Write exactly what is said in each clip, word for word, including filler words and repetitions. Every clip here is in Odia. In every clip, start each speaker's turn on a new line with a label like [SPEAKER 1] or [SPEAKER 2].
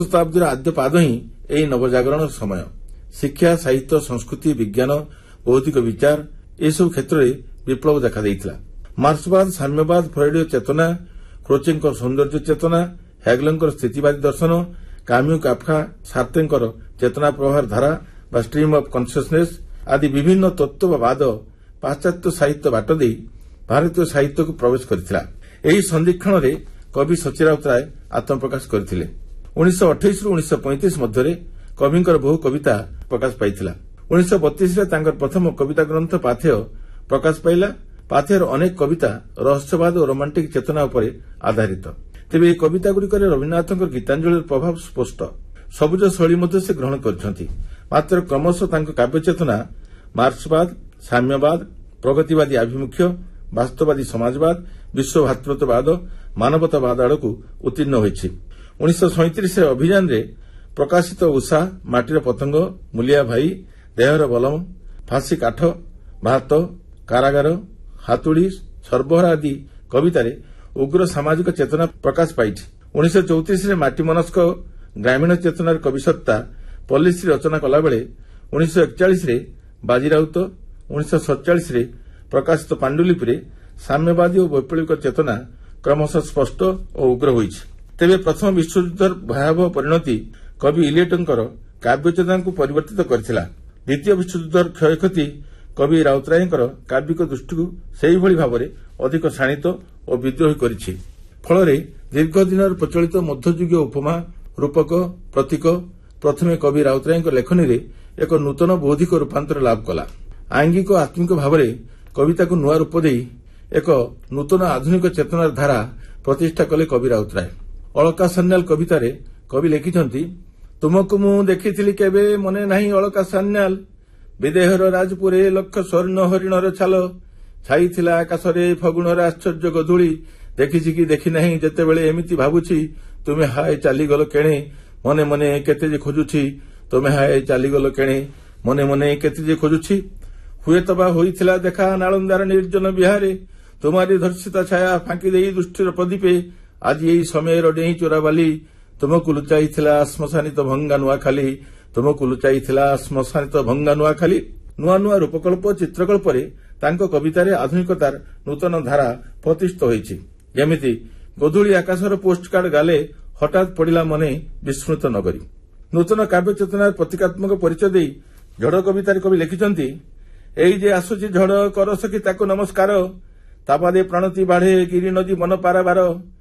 [SPEAKER 1] ଶତାବ୍ଦୀର ଆଦ୍ୟ ପାଦ ହିଁ ଏହି ନବଜାଗରଣ ସମୟ। ଶିକ୍ଷା, ସାହିତ୍ୟ, ସଂସ୍କୃତି, ବିଜ୍ଞାନ, ବୌଦ୍ଧିକ ବିଚାର ଏସବୁ କ୍ଷେତ୍ରରେ ବିପ୍ଳବ ଦେଖାଦେଇଥିଲା। ମାର୍କ୍ସବାଦ, ସାମ୍ୟବାଦ, ଫ୍ରଏଡୀୟ ଚେତନା, କ୍ରୋଚେଙ୍କ ସୌନ୍ଦର୍ଯ୍ୟ ଚେତନା, ହେଗେଲଙ୍କର ସ୍ଥିତିବାଦୀ ଦର୍ଶନ, କାମ୍ୟୁ, କାଫକା, ସାର୍ତ୍ରେଙ୍କର ଚେତନା ପ୍ରବାହର ଧାରା ବା ଷ୍ଟ୍ରିମ୍ ଅଫ୍ କନ୍ସିୟସନେସ୍ ଆଦି ବିଭିନ୍ନ ତତ୍ତ୍ୱ ବା ବାଦ ପାଶ୍ଚାତ୍ୟ ସାହିତ୍ୟ ବାଟ ଦେଇ ଭାରତୀୟ ସାହିତ୍ୟକୁ ପ୍ରବେଶ କରିଥିଲା। ଏହି ସନ୍ଧିକ୍ଷଣରେ କବି ସଚୀ ରାଉତରାୟ ଆତ୍ମପ୍ରକାଶ କରିଥିଲେ। ଉଣେଇଶହ ଅଠେଇଶରୁ ଉଣେଇଶହ ପଇଁତିରିଶ ମଧ୍ୟରେ କବିଙ୍କର ବହୁ କବିତା ପ୍ରକାଶ ପାଇଥିଲା। ଉଣେଇଶହ ବତିଶରେ ତାଙ୍କର ପ୍ରଥମ କବିତା ଗ୍ରନ୍ଥ ପାଥେୟ ପ୍ରକାଶ ପାଇଲା। ପାଥେୟର ଅନେକ କବିତା ରହସ୍ୟବାଦ ଓ ରୋମାଣ୍ଟିକ ଚେତନା ଉପରେ ଆଧାରିତ। ତେବେ ଏହି କବିତାଗୁଡ଼ିକରେ ରବୀନ୍ଦ୍ରନାଥଙ୍କର ଗୀତାଞ୍ଜଳିର ପ୍ରଭାବ ସ୍ପଷ୍ଟ। ସବୁଜ ଶୈଳୀ ମଧ୍ୟ ସେ ଗ୍ରହଣ କରିଛନ୍ତି। ମାତ୍ର କ୍ରମଶଃ ତାଙ୍କ କାବ୍ୟ ଚେତନା ମାର୍କ୍ସବାଦ, ସାମ୍ୟବାଦ, ପ୍ରଗତିବାଦୀ ଆଭିମୁଖ୍ୟ, ବାସ୍ତବବାଦୀ ସମାଜବାଦ, ବିଶ୍ୱ ଭାତୃତ୍ୱବାଦ, ମାନବତାବାଦ ଆଡ଼କୁ ଉତ୍ତୀର୍ଣ୍ଣ ହୋଇଛି। ଉଣେଇଶହ ସଇଁତିରିଶରେ ଅଭିଯାନରେ ପ୍ରକାଶିତ ଉଷା, ମାଟିର ପତଙ୍ଗ, ମୂଲିଆ ଭାଇ, ଦେହର ବଲମ, ଫାଶୀ କାଠ, ଭାତ, କାରାଗାର, ହାତୁଡ଼ି, ସର୍ବହରା ଆଦି କବିତାରେ ଉଗ୍ର ସାମାଜିକ ଚେତନା ପ୍ରକାଶ ପାଇଛି। ଉଣେଇଶହ ଚଉତିରିଶରେ ମାଟି ମନସ୍କ ଗ୍ରାମୀଣ ଚେତନାର କବିସତ୍ତା ପଲ୍ଲିଶ୍ରୀ ରଚନା କଲାବେଳେ ଉଣେଇଶହ ଏକଚାଳିଶରେ ବାଜି ରାଉତ, ଉଣେଇଶହ ସତଚାଳିଶରେ ପ୍ରକାଶିତ ପାଣ୍ଡୁଲିପିରେ ସାମ୍ୟବାଦୀ ଓ ବୈପ୍ଳବିକ ଚେତନା କ୍ରମଶଃ ସ୍ପଷ୍ଟ ଓ ଉଗ୍ର ହୋଇଛି। ତେବେ ପ୍ରଥମ ବିଶ୍ୱଯୁଦ୍ଧର ଭୟାବହ ପରିଣତି କବି ଇଲିୟଟଙ୍କର କାବ୍ୟ ଚେତନାକୁ ପରିବର୍ତ୍ତିତ କରିଥିଲା। ଦ୍ୱିତୀୟ ବିଶ୍ୱଯୁଦ୍ଧର କ୍ଷୟକ୍ଷତି କବି ରାଉତରାୟଙ୍କର କାବ୍ୟିକ ଦୃଷ୍ଟିକୁ ସେହିଭଳି ଭାବରେ ଅଧିକ ଶାଣିତ ଓ ବିଦ୍ରୋହୀ କରିଛି। ଫଳରେ ଦୀର୍ଘ ଦିନର ପ୍ରଚଳିତ ମଧ୍ୟଯୁଗୀୟ ଉପମା, ରୂପକ, ପ୍ରତୀକ ପ୍ରଥମେ କବି ରାଉତରାୟଙ୍କ ଲେଖନୀରେ ଏକ ନୂତନ ବୌଦ୍ଧିକ ରୂପାନ୍ତର ଲାଭ କଲା। ଆଙ୍ଗିକ ଆତ୍ମିକ ଭାବରେ କବିତାକୁ ନୂଆ ରୂପ ଦେଇ ଏକ ନୂତନ ଆଧୁନିକ ଚେତନାର ଧାରା ପ୍ରତିଷ୍ଠା କଲେ କବି ରାଉତରାୟ। ଅଳକା ସାନ୍ୟାଲ କବିତାରେ କବି ଲେଖିଛନ୍ତି, ତୁମକୁ ମୁଁ ଦେଖିଥିଲି କେବେ ମନେ ନାହିଁ ଅଳକା ସାନ୍ୟାଲ, ବିଦେହର ରାଜପୁରେ ଲକ୍ଷ ସ୍ୱର୍ଣ୍ଣ ହରିଣର ଛାଲ, ଛାଇଥିଲା ଆକାଶରେ ଫଗୁଣର ଆଶ୍ଚର୍ଯ୍ୟ ଗଧୂଳି, ଦେଖିଛି କି ଦେଖି ନାହିଁ ଯେତେବେଳେ ଏମିତି ଭାବୁଛି, ତୁମେ ହାୟ ଚାଲିଗଲ କେଣେ ମନେ ମନେ କେତେ ଯେ ଖୋଜୁଛି, ତୁମେ ହାୟ ଚାଲିଗଲ କେଣେ ମନେ ମନେ କେତେ ଯେ ଖୋଜୁଛି। ହୁଏତ ବା ହୋଇଥିଲା ଦେଖା ନାଳନ୍ଦାର ନିର୍ଜନ ବିହାରେ, ତୁମାରି ଧର୍ଷିତା ଛାୟା ଫାଙ୍କି ଦେଇ ଦୃଷ୍ଟିର ପ୍ରଦୀପେ, ଆଜି ଏହି ସମୟର ଡେଇଁ ଚୋରାବାଲି, ତୁମକୁ ଲୁଚାଇଥିଲା ଶ୍ମଶାନିତ ଭଙ୍ଗା ନୂଆଖାଲି, ତୁମକୁ ଲୁଚାଇଥିଲା ଶ୍ମଶାନିତ ଭଙ୍ଗା ନୂଆଖାଲି। ନୂଆ ନୂଆ ରୂପକଳ୍ପ ଚିତ୍ରକଳ୍ପରେ ତାଙ୍କ କବିତାରେ ଆଧୁନିକତାର ନୂତନ ଧାରା ପ୍ରତିଷ୍ଠିତ ହୋଇଛି। ଯେମିତି ଗୋଧୂଳି ଆକାଶର ପୋଷ୍ଟକାର୍ଡ ଗାଲେ ହଠାତ୍ ପଡ଼ିଲା ମନେ ବିସ୍ମୃତ ନଗରୀ। ନୂତନ କାବ୍ୟ ଚେତନାର ପ୍ରତୀକାତ୍ମକ ପରିଚୟ ଦେଇ ଝଡ଼ କବିତାରେ କବି ଲେଖିଛନ୍ତି, ଏଇ ଯେ ଆସୁଛି ଝଡ଼ କର ସଖୀ ତାକୁ ନମସ୍କାର, ତାବାଦେ ପ୍ରାଣତି ବାଢ଼େ ଗିରି ନଦୀ ମନ ପାରାବାର,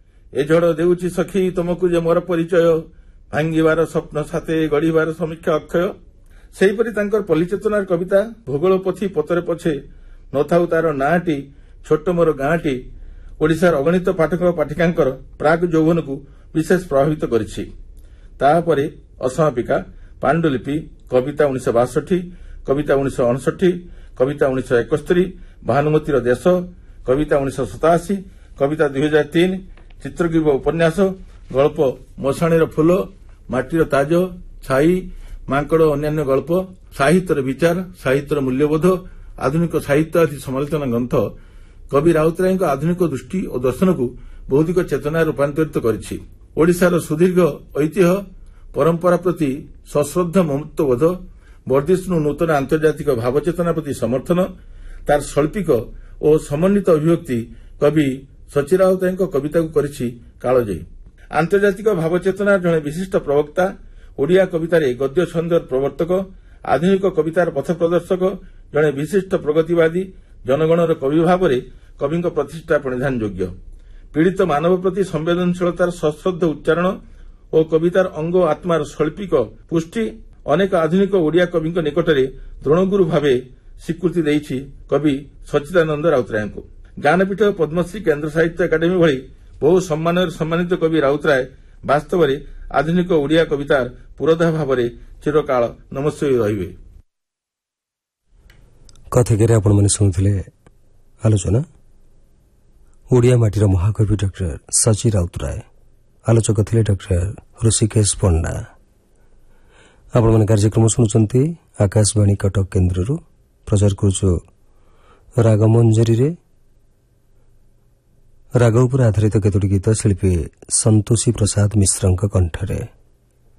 [SPEAKER 1] ଏ ଝଡ଼ ଦେଉଛି ସଖୀ ତୁମକୁ ଯେ ମୋର ପରିଚୟ, ଭାଙ୍ଗିବାର ସ୍ୱପ୍ନ ସାଥେ ଗଢ଼ିବାର ସମୀକ୍ଷା ଅକ୍ଷୟ। ସେହିପରି ତାଙ୍କର ପଲ୍ଲୀଚେତନାର କବିତା ଭୂଗୋଳ ପୋଥି ପତରେ ପଛେ ନଥାଉ ତାର ନାଁଟି, ଛୋଟ ମୋର ଗାଁଟି ଓଡ଼ିଶାର ଅଗଣିତ ପାଠକ ପାଠିକାଙ୍କର ପ୍ରାକ୍ ଯୌବନକୁ ବିଶେଷ ପ୍ରଭାବିତ କରିଛି। ତାପରେ ଅସମାପିକା, ପାଣ୍ଡୁଲିପି, କବିତା ଉଣେଇଶହ ବାଷଠି, କବିତା ଉଣେଇଶହ ଅଣଷଠି, କବିତା ଉଣେଇଶହ ଏକସ୍ତରୀ, ଭାନୁମତୀର ଦେଶ, କବିତା ଉଣେଇଶହ ସତାଅଶୀ, କବିତା ଦୁଇ ହଜାର ତିନି, ଚିତ୍ରଗୀବ ଉପନ୍ୟାସ, ଗଳ୍ପ ମଶାଣୀର ଫୁଲ, ମାଟିର ତାଜ, ଛାଇ, ମାଙ୍କଡ଼ ଓ ଅନ୍ୟାନ୍ୟ ଗଳ୍ପ, ସାହିତ୍ୟର ବିଚାର, ସାହିତ୍ୟର ମୂଲ୍ୟବୋଧ, ଆଧୁନିକ ସାହିତ୍ୟ ଆଦି ସମାଲୋଚନା ଗ୍ରନ୍ଥ କବି ରାଉତରାୟଙ୍କ ଆଧୁନିକ ଦୃଷ୍ଟି ଓ ଦର୍ଶନକୁ ବୌଦ୍ଧିକ ଚେତନାରେ ରୂପାନ୍ତରିତ କରିଛି। ଓଡ଼ିଶାର ସୁଦୀର୍ଘ ଐତିହ୍ୟ ପରମ୍ପରା ପ୍ରତି ସଶ୍ରଦ୍ଧ ମମତ୍ୱବୋଧ, ବର୍ଦ୍ଧିଷ୍ଣୁ ନୂତନ ଆନ୍ତର୍ଜାତିକ ଭାବଚେତନା ପ୍ରତି ସମର୍ଥନ, ତାର ଶୈଳ୍ପିକ ଓ ସମନ୍ୱିତ ଅଭିବ୍ୟକ୍ତି କବି ସଚୀ ରାଉତରାୟଙ୍କ କବିତାକୁ କରିଛି କାଳଜୟୀ। ଆନ୍ତର୍ଜାତିକ ଭାବଚେତନାର ଜଣେ ବିଶିଷ୍ଟ ପ୍ରବକ୍ତା, ଓଡ଼ିଆ କବିତାରେ ଗଦ୍ୟ ଛନ୍ଦର ପ୍ରବର୍ତ୍ତକ, ଆଧୁନିକ କବିତାର ପଥ ପ୍ରଦର୍ଶକ, ଜଣେ ବିଶିଷ୍ଟ ପ୍ରଗତିବାଦୀ, ଜନଗଣର କବି ଭାବରେ କବିଙ୍କ ପ୍ରତିଷ୍ଠା ପରିଧାନଯୋଗ୍ୟ। ପୀଡ଼ିତ ମାନବ ପ୍ରତି ସମ୍ବେଦନଶୀଳତାର ସଶ୍ରଦ୍ଧ ଉଚ୍ଚାରଣ ଓ କବିତାର ଅଙ୍ଗ ଆତ୍ମାର ଶୈଳ୍ପିକ ପୁଷ୍ଟି ଅନେକ ଆଧୁନିକ ଓଡ଼ିଆ କବିଙ୍କ ନିକଟରେ ଦ୍ରୋଣଗୁରୁ ଭାବେ ସ୍ୱୀକୃତି ଦେଇଛି କବି ସଚ୍ଚିଦାନନ୍ଦ ରାଉତରାୟଙ୍କୁ। ଜ୍ଞାନପୀଠ, ପଦ୍ମଶ୍ରୀ, କେନ୍ଦ୍ର ସାହିତ୍ୟ ଏକାଡେମୀ ଭଳି ବହୁ ସମ୍ମାନରେ ସମ୍ମାନିତ କବି ରାଉତରାୟ ବାସ୍ତବରେ ଆଧୁନିକ ଓଡ଼ିଆ କବିତାର ପୁରୋଧା ଭାବରେ ଚିରକାଳ ନମସ୍ୟ ରହିବେ।
[SPEAKER 2] କଥାରେ ଆପଣମାନେ ଶୁଣୁଥିଲେ ଆଲୋଚନା ଓଡ଼ିଆ ମାଟିର ମହାକବି ଡକ୍ଟର ସଚୀ ରାଉତରାୟ। ଆଲୋଚକ ଥିଲେ ଡକ୍ଟର ଋଷିକେଶ ପଣ୍ଡା। ଆପଣମାନେ କାର୍ଯ୍ୟକ୍ରମ ଶୁଣୁଛନ୍ତି ଆକାଶବାଣୀ କଟକ କେନ୍ଦ୍ରରୁ। ପ୍ରଚାର କରୁଛୁ ରାଗମଞ୍ଜରୀରେ ରାଗ ଉପରେ ଆଧାରିତ କେତୋଟି ଗୀତ ଶିଳ୍ପୀ ସନ୍ତୋଷୀ ପ୍ରସାଦ ମିଶ୍ରଙ୍କ କଣ୍ଠରେ।